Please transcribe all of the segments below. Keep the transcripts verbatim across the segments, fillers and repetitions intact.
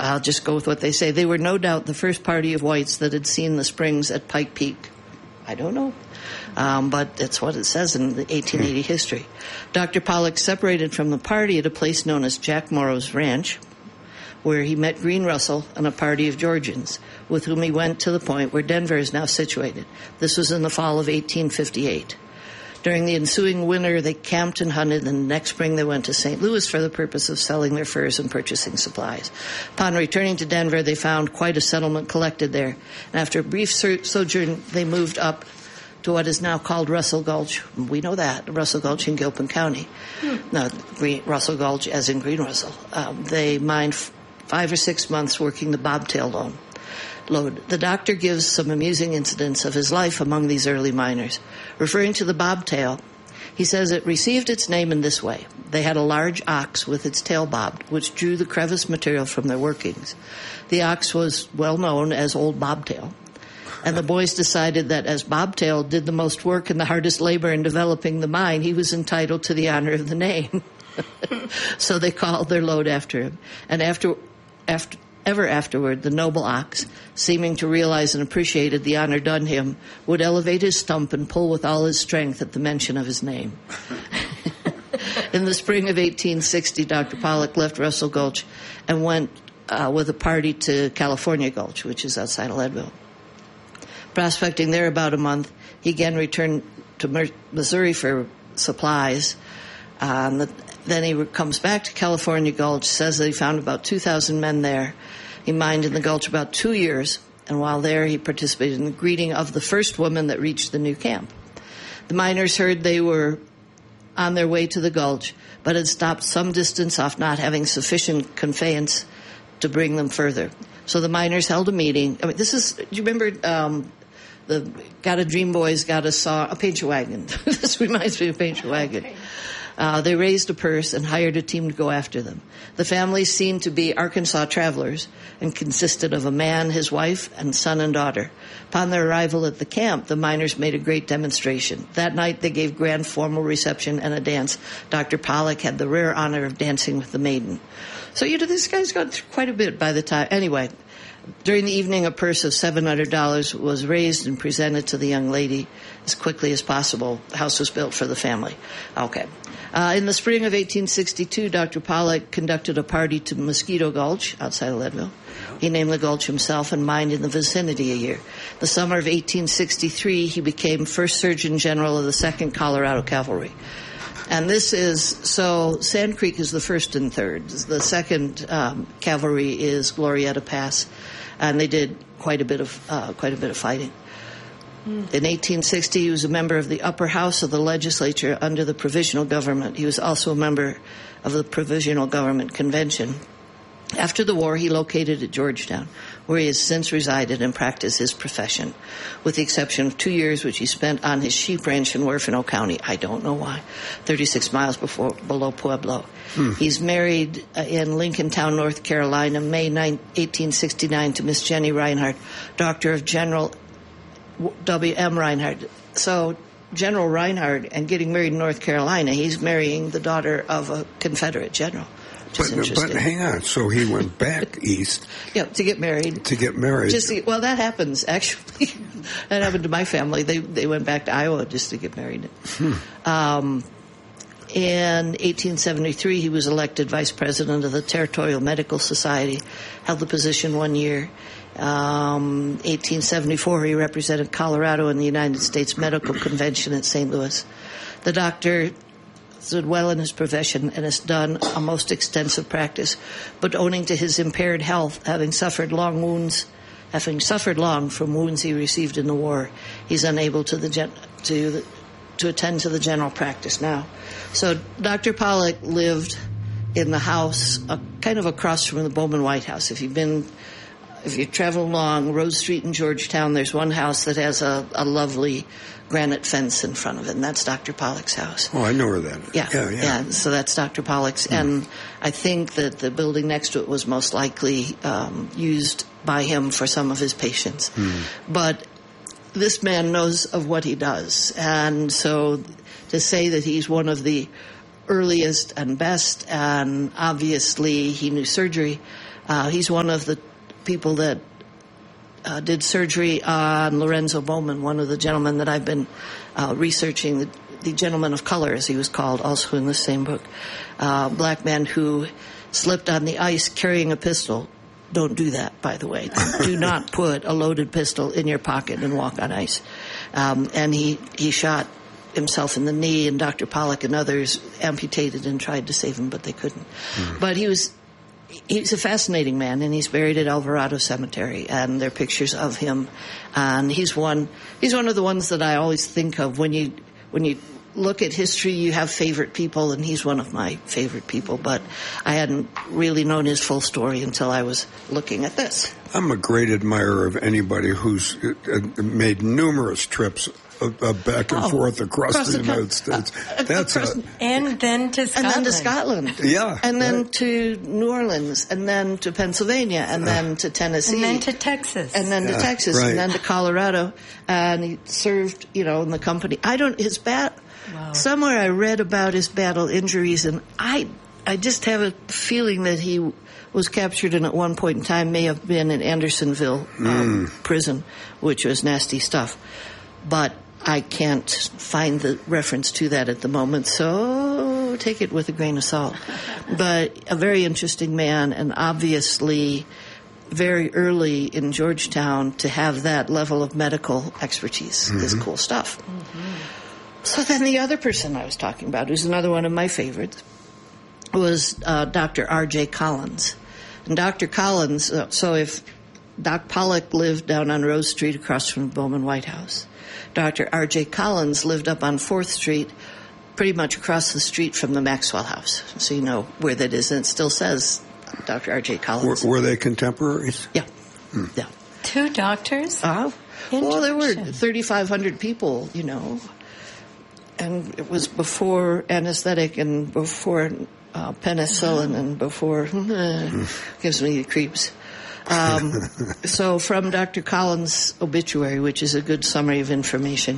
I'll just go with what they say. They were no doubt the first party of whites that had seen the springs at Pike Peak. I don't know. Um, but it's what it says in the eighteen eighty history. Doctor Pollock separated from the party at a place known as Jack Morrow's Ranch, where he met Green Russell and a party of Georgians, with whom he went to the point where Denver is now situated. This was in the fall of eighteen fifty-eight. During the ensuing winter, they camped and hunted, and the next spring they went to Saint Louis for the purpose of selling their furs and purchasing supplies. Upon returning to Denver, they found quite a settlement collected there, and after a brief sojourn, they moved up to what is now called Russell Gulch. We know that, Russell Gulch in Gilpin County. Hmm. No, Green, Russell Gulch as in Green Russell. Um, they mined f- five or six months working the bobtail loan. Load. The doctor gives some amusing incidents of his life among these early miners. Referring to the bobtail, he says it received its name in this way. They had a large ox with its tail bobbed, which drew the crevice material from their workings. The ox was well known as Old Bobtail, and the boys decided that as Bobtail did the most work and the hardest labor in developing the mine, he was entitled to the honor of the name. So they called their load after him. And after, after, ever afterward, the noble ox, seeming to realize and appreciate the honor done him, would elevate his stump and pull with all his strength at the mention of his name. In the spring of eighteen sixty, Doctor Pollock left Russell Gulch and went uh, with a party to California Gulch, which is outside of Leadville. Prospecting there about a month, he again returned to Missouri for supplies. Um, the, then he comes back to California Gulch, says that he found about two thousand men there. He mined in the Gulch about two years, and while there he participated in the greeting of the first woman that reached the new camp. The miners heard they were on their way to the Gulch, but had stopped some distance off, not having sufficient conveyance to bring them further. So the miners held a meeting. I mean, this is, do you remember um, the Got a Dream Boys got a saw, a paint wagon. This reminds me of paint wagon. Uh, they raised a purse and hired a team to go after them. The families seemed to be Arkansas travelers and consisted of a man, his wife, and son and daughter. Upon their arrival at the camp, the miners made a great demonstration. That night they gave grand formal reception and a dance. Doctor Pollock had the rare honor of dancing with the maiden. So, you know, this guy's gone through quite a bit by the time. Anyway, during the evening, a purse of seven hundred dollars was raised and presented to the young lady as quickly as possible. The house was built for the family. Okay. Uh, in the spring of eighteen sixty-two, Doctor Pollock conducted a party to Mosquito Gulch outside of Leadville. He named the gulch himself and mined in the vicinity a year. The summer of eighteen sixty-three, he became first Surgeon General of the second Colorado Cavalry. And this is, so Sand Creek is the first and third. The second um, cavalry is Glorieta Pass, and they did quite a bit of uh, quite a bit of fighting. Mm. In eighteen sixty, he was a member of the upper house of the legislature under the provisional government. He was also a member of the Provisional Government Convention. After the war, he located at Georgetown, where he has since resided and practiced his profession, with the exception of two years which he spent on his sheep ranch in Huerfano County. I don't know why. thirty-six miles before, below Pueblo. Hmm. He's married uh, in Lincoln Town, North Carolina, May ninth, eighteen sixty-nine, to Miss Jenny Reinhardt, daughter of General W M Reinhardt. So General Reinhardt, and getting married in North Carolina, he's marrying the daughter of a Confederate general. But, but hang on, so he went back east. Yeah, to get married. To get married. Just to, well, that happens, actually. That happened to my family. They they went back to Iowa just to get married. Hmm. Um, in eighteen seventy-three, he was elected vice president of the Territorial Medical Society, held the position one year. Um, eighteen seventy-four, he represented Colorado in the United States Medical Convention at Saint Louis. The doctor stood well in his profession and has done a most extensive practice, but owing to his impaired health, having suffered long wounds, having suffered long from wounds he received in the war, he's unable to the gen- to the, to attend to the general practice now. So Doctor Pollock lived in the house, uh, kind of across from the Bowman White House. If you've been, if you travel along Rose Street in Georgetown, there's one house that has a, a lovely granite fence in front of it, and that's Doctor Pollock's house. Oh, I know where that is. Yeah, yeah. yeah. yeah so that's Doctor Pollock's, mm. and I think that the building next to it was most likely um, used by him for some of his patients. Mm. But this man knows of what he does, and so to say that he's one of the earliest and best, and obviously he knew surgery, Uh, he's one of the people that uh, did surgery on Lorenzo Bowman, one of the gentlemen that I've been uh, researching, the, the Gentleman of Color, as he was called, also in the same book. Uh, black man who slipped on the ice carrying a pistol. Don't do that, by the way. Do not put a loaded pistol in your pocket and walk on ice. Um, and he, he shot himself in the knee, and Doctor Pollock and others amputated and tried to save him, but they couldn't. Mm. But he was he's a fascinating man, and he's buried at Alvarado Cemetery, and there are pictures of him. And he's one he's one of the ones that I always think of when you when you look at history. You have favorite people, and he's one of my favorite people. But I hadn't really known his full story until I was looking at this. I'm a great admirer of anybody who's made numerous trips uh, back and oh, forth across, across the, the United States. Uh, That's across, a, and then to Scotland. And then to Scotland. Yeah. And then right. to New Orleans, and then to Pennsylvania, and uh, then to Tennessee. And then to Texas. And then yeah, to Texas, right. and then to Colorado. And he served, you know, in the company. I don't, his bat, wow. Somewhere I read about his battle injuries, and I, I just have a feeling that he was captured and at one point in time may have been in Andersonville um, mm. prison, which was nasty stuff. But I can't find the reference to that at the moment, so take it with a grain of salt. But a very interesting man, and obviously very early in Georgetown to have that level of medical expertise mm-hmm. is cool stuff. Mm-hmm. So then the other person I was talking about, who's another one of my favorites, was uh, Doctor R J Collins. And Doctor Collins, uh, so if Doc Pollock lived down on Rose Street across from the Bowman White House, Doctor R J Collins lived up on fourth Street, pretty much across the street from the Maxwell House. So you know where that is, and it still says Doctor R J Collins. Were, were they contemporaries? Yeah. Hmm. Yeah. Two doctors? Uh, well, there were thirty-five hundred people, you know. And it was before anesthetic and before uh, penicillin and before, uh, mm. gives me the creeps. Um, so from Doctor Collins' obituary, which is a good summary of information,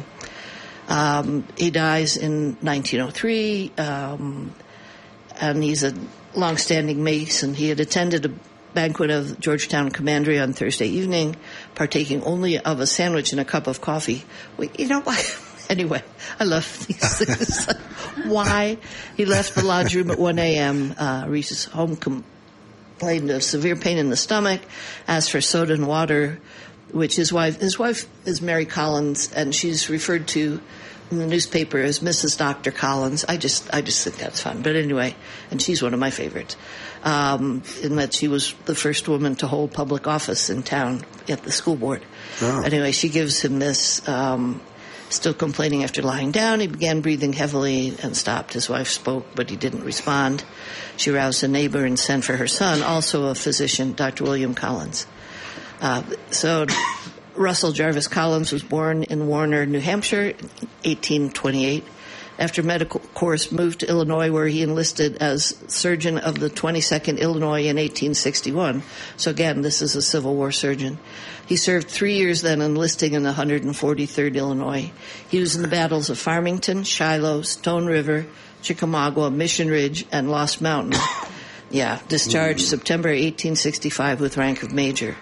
um, he dies in nineteen oh three, um, and he's a longstanding Mason. He had attended a banquet of Georgetown Commandery on Thursday evening, partaking only of a sandwich and a cup of coffee. Well, you know what? Anyway, I love these things. Why? He left the lodge room at one a.m., uh, reached his home, complained of severe pain in the stomach, asked for soda and water, which his wife, his wife is Mary Collins, and she's referred to in the newspaper as Missus Doctor Collins. I just, I just think that's fun. But anyway, and she's one of my favorites, um, in that she was the first woman to hold public office in town at the school board. Oh. Anyway, she gives him this, um, still complaining after lying down. He began breathing heavily and stopped. His wife spoke, but he didn't respond. She roused a neighbor and sent for her son, also a physician, Doctor William Collins. Uh, so Russell Jarvis Collins was born in Warner, New Hampshire, eighteen twenty-eight. After medical course, moved to Illinois, where he enlisted as surgeon of the twenty-second Illinois in eighteen sixty-one. So again, this is a Civil War surgeon. He served three years then, enlisting in the one hundred forty-third Illinois. He was in the battles of Farmington, Shiloh, Stone River, Chickamauga, Mission Ridge, and Lost Mountain. Yeah, discharged mm-hmm. September eighteen sixty-five with rank of major.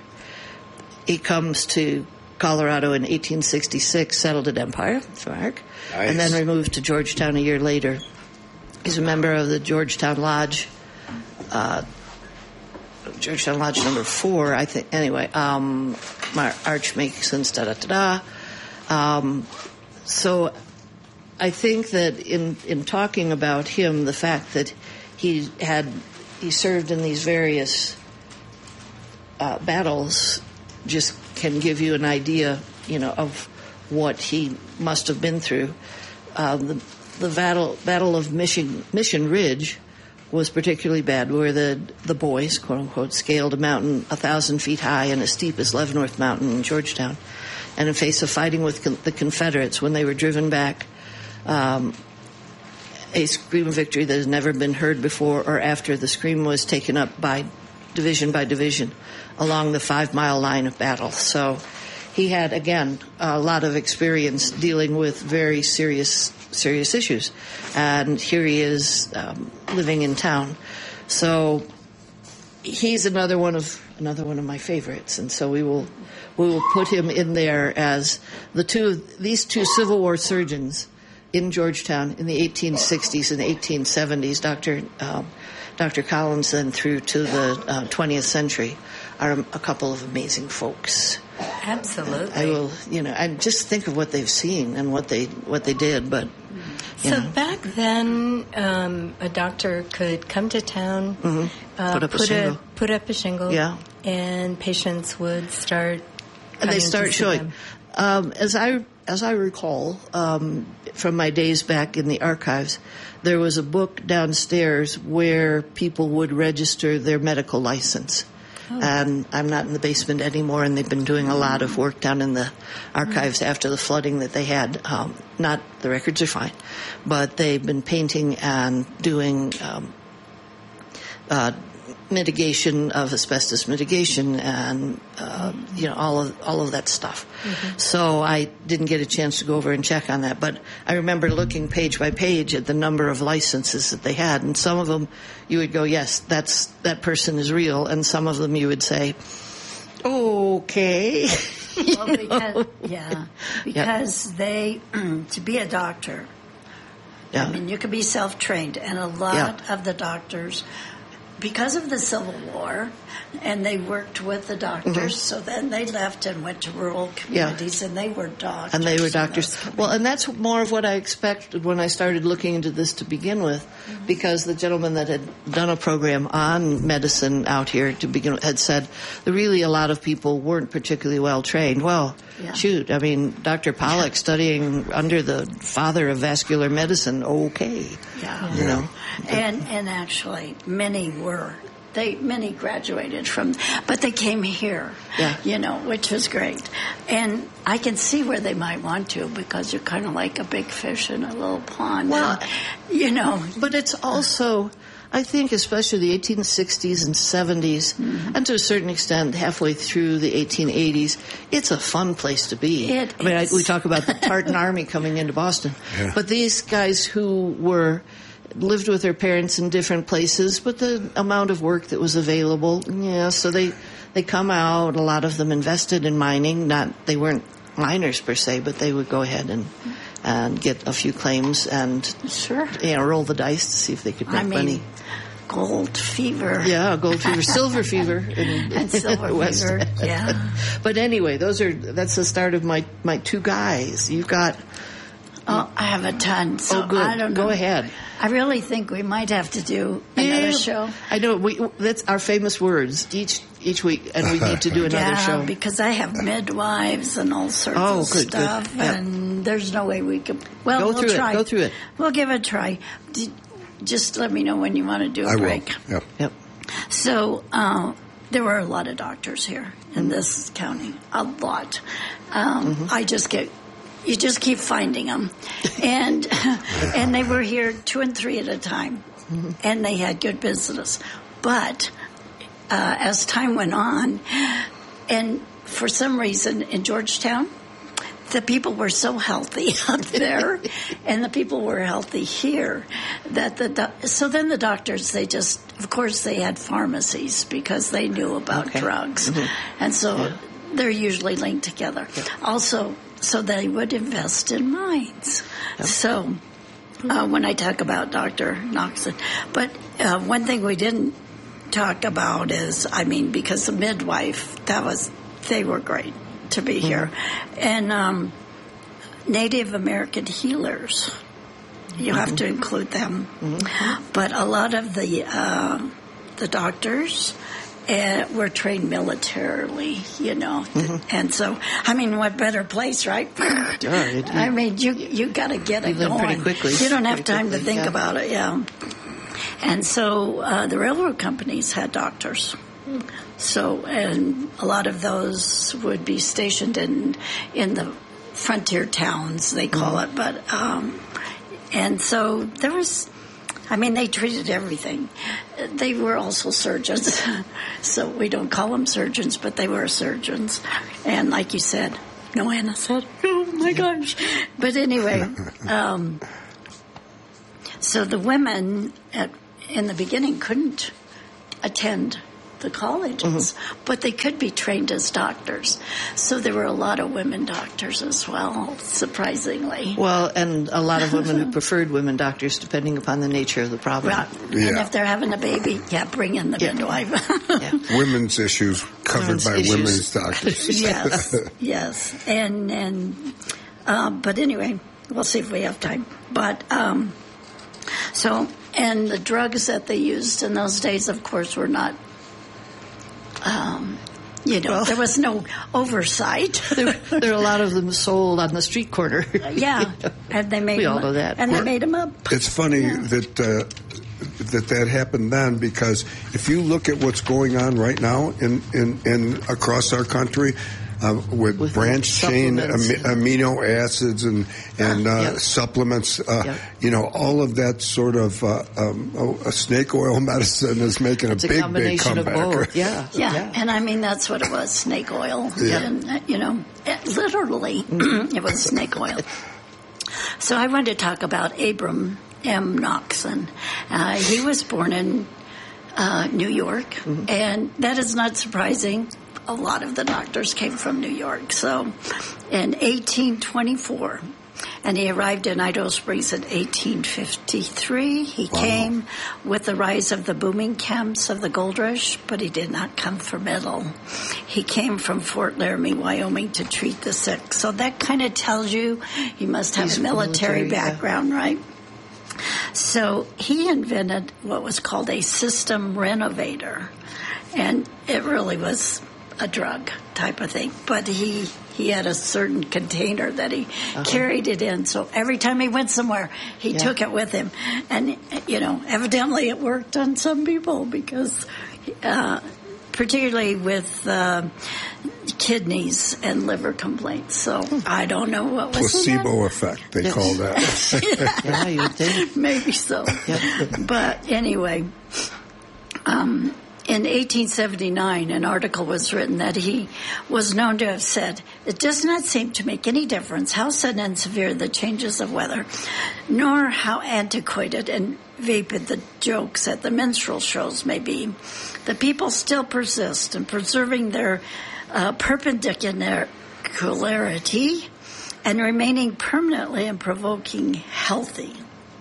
He comes to Colorado in eighteen sixty-six, settled at Empire, Mark, nice. And then removed to Georgetown a year later. He's a member of the Georgetown Lodge, uh, Georgetown Lodge number four, I think. Anyway, um, Archmasons, da da da da. Um, so I think that in in talking about him, the fact that he had he served in these various uh, battles just can give you an idea, you know, of what he must have been through. Uh, the the battle battle of Mission Mission Ridge was particularly bad, where the the boys, quote unquote, scaled a mountain a thousand feet high and as steep as Leavenworth Mountain in Georgetown, and in face of fighting with con- the Confederates, when they were driven back, um, a scream of victory that has never been heard before or after. The scream was taken up by division by division along the five-mile line of battle. So he had, again, a lot of experience dealing with very serious serious issues. And here he is um, living in town. So he's another one of another one of my favorites, and so we will we will put him in there as the two these two Civil War surgeons in Georgetown in the eighteen sixties and eighteen seventies. Doctor Um, Doctor Collins, then through to the uh, twentieth century, are a couple of amazing folks. Absolutely. I will, you know, I just think of what they've seen and what they what they did, but. You so know. back then, um, a doctor could come to town, mm-hmm. uh, put up put a shingle, a, put up a shingle, yeah, and patients would start. And they start showing. Um, as I as I recall um, from my days back in the archives, there was a book downstairs where people would register their medical license. Oh. And I'm not in the basement anymore, and they've been doing a lot of work down in the archives mm. after the flooding that they had. Um, not the records are fine, but they've been painting and doing um, uh, mitigation of asbestos mitigation, and uh, you know all of all of that stuff. Mm-hmm. So I didn't get a chance to go over and check on that, but I remember looking page by page at the number of licenses that they had, and some of them you would go, yes, that's that person is real, and some of them you would say, okay. Well, because, yeah, because yeah. they to be a doctor. Yeah. I mean, you could be self-trained, and a lot yeah. of the doctors. Because of the Civil War, and they worked with the doctors, mm-hmm. so then they left and went to rural communities, yeah. and they were doctors. And they were doctors. Well, and that's more of what I expected when I started looking into this to begin with, mm-hmm. because the gentleman that had done a program on medicine out here to begin with had said that really a lot of people weren't particularly well trained. Well, yeah. shoot, I mean, Doctor Pollock studying under the father of vascular medicine, okay. Yeah. You know. And and actually, many were. They many graduated from, but they came here, yeah. you know, which was great. And I can see where they might want to, because you're kind of like a big fish in a little pond. Well, and, you know. But it's also, I think, especially the eighteen sixties and seventies, mm-hmm. and to a certain extent halfway through the eighteen eighties, it's a fun place to be. It I mean, is. I, we talk about the Tartan Army coming into Boston, yeah. but these guys who were lived with their parents in different places, but the amount of work that was available, yeah, so they they come out. A lot of them invested in mining. Not they weren't miners per se, but they would go ahead and and get a few claims and sure, you know, roll the dice to see if they could make I mean, money. Gold fever, yeah, gold fever, silver fever, in, and silver in West fever, yeah. But anyway, those are that's the start of my my two guys. You've got. Oh, I have a ton. So oh, good. I don't know. Go ahead. I really think we might have to do another yeah, show. I know. We, that's our famous words each each week, and we need to do another yeah, show. because I have midwives and all sorts oh, of good, stuff, good. Yep. and there's no way we could. Well, go we'll through try. it. Go through it. We'll give it a try. D- just let me know when you want to do a I break. will. Yep. Yep. So uh, there were a lot of doctors here in this county. A lot. Um, mm-hmm. I just get. You just keep finding them, and and they were here two and three at a time, mm-hmm. and they had good business. But uh, as time went on, and for some reason in Georgetown, the people were so healthy up there, and the people were healthy here that the do- so then the doctors they just of course they had pharmacies because they knew about okay. drugs, mm-hmm. and so yeah. they're usually linked together. Yeah. Also. So they would invest in mines. Yep. So uh, when I talk about Doctor Noxon, but uh, one thing we didn't talk about is, I mean, because the midwife, that was, they were great to be mm-hmm. here. And um, Native American healers, you mm-hmm. have to include them. Mm-hmm. But a lot of the uh, the doctors, Uh, we're trained militarily, you know, mm-hmm. and so I mean, what better place, right? Yeah, it, I mean, you you got to get it going pretty quickly. You don't have time quickly, to think yeah. about it, yeah. And so uh, the railroad companies had doctors, so and a lot of those would be stationed in in the frontier towns, they call mm-hmm. it, but um, and so there was. I mean, they treated everything. They were also surgeons, so we don't call them surgeons, but they were surgeons. And like you said, no anesthetic. Oh my gosh! But anyway, um, so the women at, in the beginning couldn't attend the colleges, Mm-hmm. but they could be trained as doctors. So there were a lot of women doctors as well, surprisingly. Well, and a lot of women who preferred women doctors depending upon the nature of the problem. Right. Yeah. And if they're having a baby, yeah, bring in the Yeah. midwife. Yeah. Women's issues covered Women's by issues. women's doctors. Yes, yes. And, and um, but anyway, we'll see if we have time. But, um, so, and the drugs that they used in those days, of course, were not, um, you know, Well, there was no oversight. there, there are a lot of them sold on the street corner. Yeah, and they made We them all up. know that. And they made them up. It's funny that uh, that that happened then, because if you look at what's going on right now in in, in across our country. Uh, with, With branched chain am- supplements. amino acids and and uh, Yep. supplements, uh, Yep. you know, all of that sort of uh, um, oh, a snake oil medicine is making It's a a big, big combination of comeback. both. Yeah. Yeah, and I mean, that's what it was, snake oil. Yeah. And, uh, you know, it, literally, it was snake oil. So I wanted to talk about Abram M. Noxon. Uh, he was born in uh, New York, Mm-hmm. and that is not surprising. A lot of the doctors came from New York. So in eighteen twenty-four, and he arrived in Idaho Springs in eighteen fifty-three. He Wow. came with the rise of the booming camps of the gold rush, but he did not come for metal. He came from Fort Laramie, Wyoming, to treat the sick. So that kind of tells you he must have He's a military, military, yeah. background, right? So he invented what was called a system renovator, and it really was a drug type of thing. But he he had a certain container that he Uh-huh. carried it in. So every time he went somewhere, he Yeah. took it with him. And, you know, evidently it worked on some people because, uh, particularly with uh, kidneys and liver complaints. So I don't know what was Placebo effect, they Yes. call that. Yeah, you would think. Maybe so. Yep. But anyway, um, in eighteen seventy-nine, an article was written that he was known to have said, "It does not seem to make any difference how sudden and severe the changes of weather, nor how antiquated and vapid the jokes at the minstrel shows may be. The people still persist in preserving their uh, perpendicularity and remaining permanently and provoking healthy.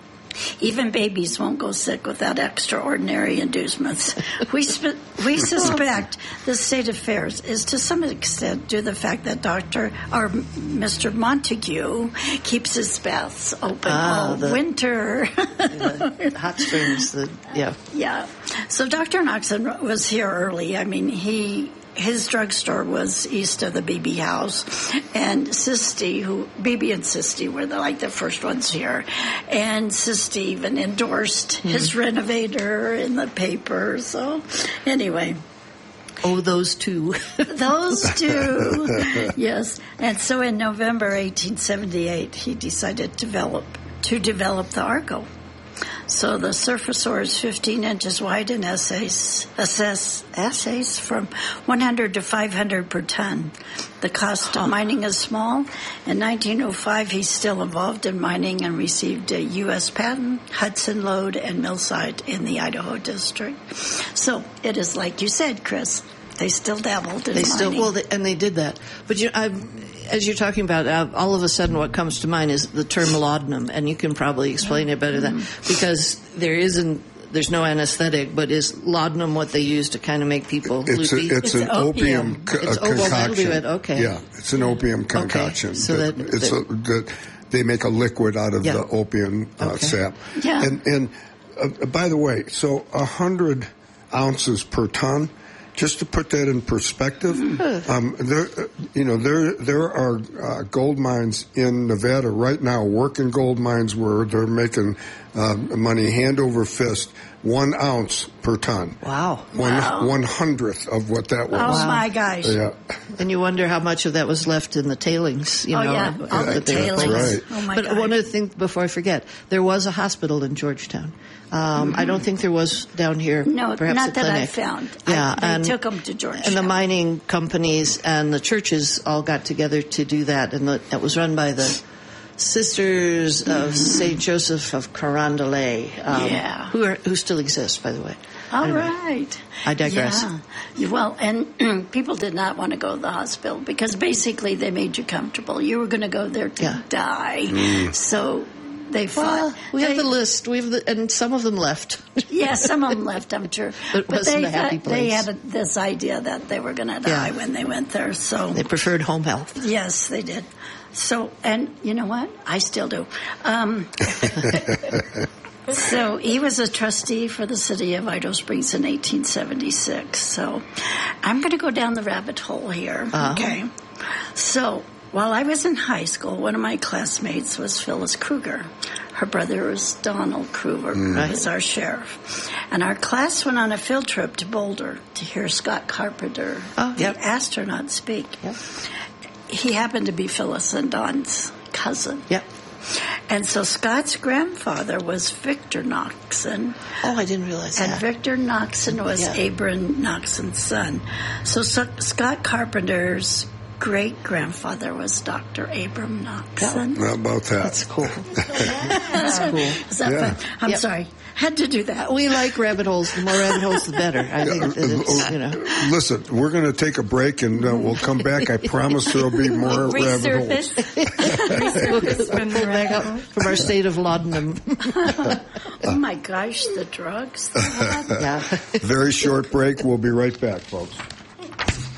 Even babies won't go sick without extraordinary inducements. We sp- we suspect this state of affairs is to some extent due to the fact that Doctor or Mister Montague keeps his baths open Ah, all the- winter." The hot springs, the, yeah. Yeah. So Doctor Noxon was here early. I mean, he his drugstore was east of the Beebe house, and Sisti, who Beebe and Sisti were the, like the first ones here, and Sisti even endorsed Mm-hmm. his renovator in the paper. So anyway. Oh, those two. Those two, yes. And so in November eighteen seventy-eight, he decided to develop to develop the Argo. So the Surfasaur is fifteen inches wide and essays, assess, essays from one hundred to five hundred per ton. The cost of mining is small. In nineteen oh five, he's still involved in mining and received a U S patent, Hudson Lode and Millside in the Idaho district. So it is like you said, Chris. They still dabbled in They mining. still, well, they, and they did that. But you, I, as you're talking about, uh, all of a sudden, what comes to mind is the term laudanum, and you can probably explain it better than because there isn't, there's no anesthetic, but is laudanum what they use to kind of make people It's, a, loopy? it's, It's an opium. opium, co- It's a opium. concoction. That'll do it. Okay. Yeah, it's an opium concoction. So that- it's that- a, that they make a liquid out of Yeah. the opium uh, Okay. sap. Yeah. And, and uh, by the way, so a hundred ounces per ton. Just to put that in perspective, um, there, uh, you know, there there are uh, gold mines in Nevada right now, working gold mines where they're making uh, money hand over fist, one ounce per ton. Wow. One Wow. one hundredth of what that was. Oh, my gosh. Yeah, And you wonder how much of that was left in the tailings. You Oh, know, yeah. uh, All the that they were tailings. pulling. right. Oh, my But God. one other thing before I forget, there was a hospital in Georgetown. Um, I don't think there was down here. No, perhaps not a that I clinic. found. Yeah, I, they and, took them to Georgetown. and the mining companies and the churches all got together to do that, and the, that was run by the Sisters of Saint Joseph of Carondelet, um, Yeah. who are who still exist, by the way. All Anyway, right. I digress. Yeah. Well, and people did not want to go to the hospital because basically they made you comfortable. You were going to go there to Yeah. die. So they fought. Well, we they, have the list. We have the, and some of them left. Yeah, some of them left, I'm sure. It but wasn't they a happy thought- they place. had a, this idea that they were going to die Yeah. when they went there. So They preferred home health. yes, they did. So, and you know what? I still do. Um, so he was a trustee for the city of Idaho Springs in eighteen seventy-six. So I'm going to go down the rabbit hole here. Uh-huh. Okay. So while I was in high school, one of my classmates was Phyllis Kruger. Her brother was Donald Kruger, who Right. was our sheriff. And our class went on a field trip to Boulder to hear Scott Carpenter, Oh, the yep. astronaut, speak. Yep. He happened to be Phyllis and Don's cousin. Yep. And so Scott's grandfather was Victor Noxon, Oh, I didn't realize and that. Victor Noxon was Yeah. Abram Noxon's son. So, so Scott Carpenter's great-grandfather was Doctor Abram Noxon. How about that? That's cool. That's cool. Is that Yeah. fun? I'm Yep. sorry. Had to do that. We like rabbit holes. The more rabbit holes, the better. I think that it's, you know. Listen, we're going to take a break and uh, we'll come back. I promise there'll be more rabbit holes. Resurface. Resurface from the Pull back rabbit up hole. from our state of laudanum. Oh, my gosh, the drugs. Yeah. Very short break. We'll be right back, folks.